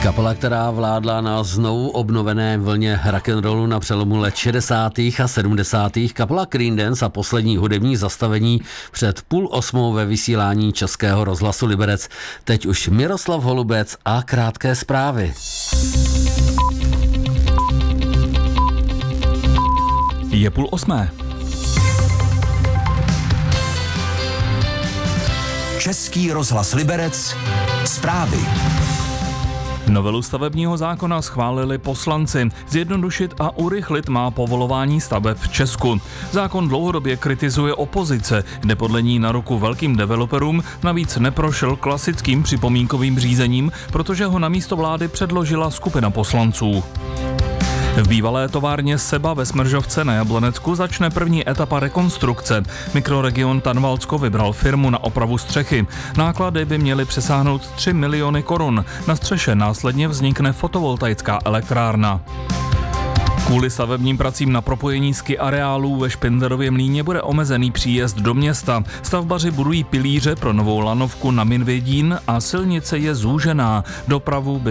Kapela, která vládla na znovu obnovené vlně rock'n'rollu na přelomu let 60. a 70. kapela Green Dance a poslední hudební zastavení před 7:30 ve vysílání Českého rozhlasu Liberec. Teď už Miroslav Holubec a krátké zprávy. Je 7:30. Český rozhlas Liberec, zprávy. Novelu stavebního zákona schválili poslanci. Zjednodušit a urychlit má povolování staveb v Česku. Zákon dlouhodobě kritizuje opozice, kde podle ní na ruku velkým developerům navíc neprošel klasickým připomínkovým řízením, protože ho na místo vlády předložila skupina poslanců. V bývalé továrně Seba ve Smržovce na Jablonecku začne první etapa rekonstrukce. Mikroregion Tanvaldsko vybral firmu na opravu střechy. Náklady by měly přesáhnout 3 miliony korun. Na střeše následně vznikne fotovoltaická elektrárna. Kvůli stavebním pracím na propojení ski areálů ve Špindlerově Mlýně bude omezený příjezd do města. Stavbaři budují pilíře pro novou lanovku na Minvědín a silnice je zúžená. Dopravu by